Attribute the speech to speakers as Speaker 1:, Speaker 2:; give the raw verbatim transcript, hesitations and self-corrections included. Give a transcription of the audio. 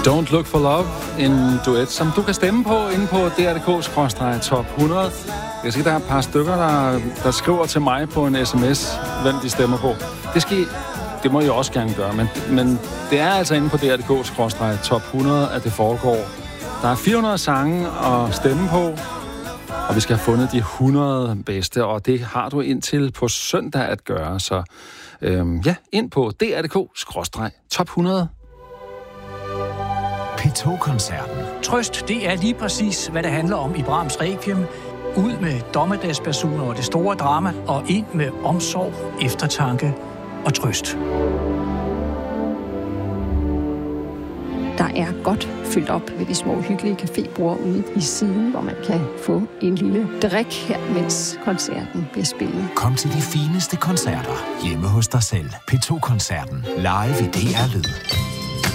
Speaker 1: Don't Look for Love, en duet, som du kan stemme på inde på D R punktum D K top hundrede. Jeg kan se, der er et par stykker, der, der skriver til mig på en sms, hvem de stemmer på. Det skal I, det må I også gerne gøre, men, men det er altså inde på D R punktum D K top hundrede, at det foregår. Der er fire hundrede sange at stemme på, og vi skal have fundet de hundrede bedste, og det har du indtil på søndag at gøre. Så øhm, ja, ind på D R punktum D K top hundrede.
Speaker 2: P to-koncerten.
Speaker 3: Trøst, det er lige præcis, hvad det handler om i Brahms Requiem. Ud med dommedagsbasuner og det store drama, og ind med omsorg, eftertanke og trøst.
Speaker 4: Der er godt fyldt op ved de små hyggelige cafébord ude i siden, hvor man kan få en lille drik her, mens koncerten bliver spillet.
Speaker 2: Kom til de fineste koncerter hjemme hos dig selv. P to-koncerten live i D R Lyd.